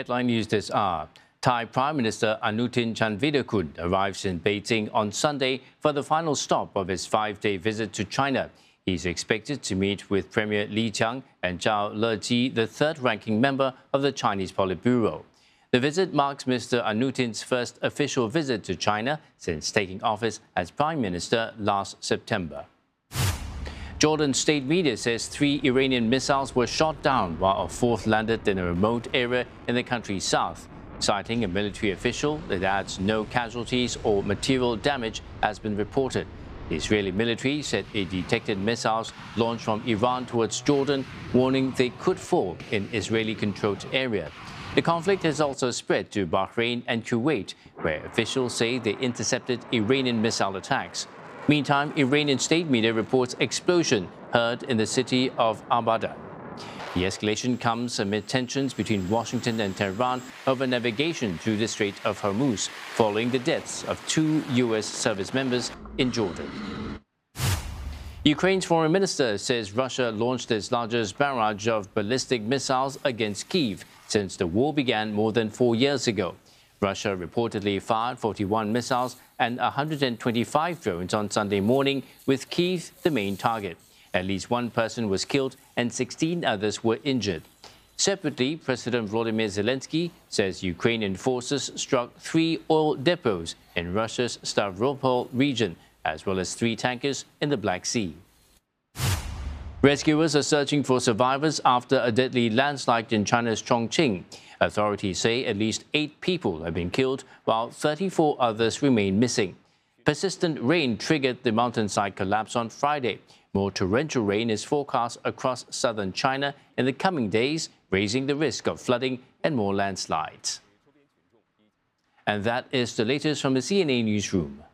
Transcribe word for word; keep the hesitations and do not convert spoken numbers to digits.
Headline news this hour. Thai Prime Minister Anutin Chanvirakul arrives in Beijing on Sunday for the final stop of his five-day visit to China. He's expected to meet with Premier Li Qiang and Zhao Leji, the third-ranking member of the Chinese Politburo. The visit marks Mister Anutin's first official visit to China since taking office as Prime Minister last September. Jordan state media says three Iranian missiles were shot down while a fourth landed in a remote area in the country's south. Citing a military official that adds no casualties or material damage has been reported. The Israeli military said it detected missiles launched from Iran towards Jordan, warning they could fall in Israeli-controlled area. The conflict has also spread to Bahrain and Kuwait, where officials say they intercepted Iranian missile attacks. Meantime, Iranian state media reports explosion heard in the city of Abadan. The escalation comes amid tensions between Washington and Tehran over navigation through the Strait of Hormuz, following the deaths of two U S service members in Jordan. Ukraine's foreign minister says Russia launched its largest barrage of ballistic missiles against Kyiv since the war began more than four years ago. Russia reportedly fired forty-one missiles and one hundred twenty-five drones on Sunday morning, with Kyiv the main target. At least one person was killed and sixteen others were injured. Separately, President Volodymyr Zelensky says Ukrainian forces struck three oil depots in Russia's Stavropol region, as well as three tankers in the Black Sea. Rescuers are searching for survivors after a deadly landslide in China's Chongqing. Authorities say at least eight people have been killed, while thirty-four others remain missing. Persistent rain triggered the mountainside collapse on Friday. More torrential rain is forecast across southern China in the coming days, raising the risk of flooding and more landslides. And that is the latest from the C N A Newsroom.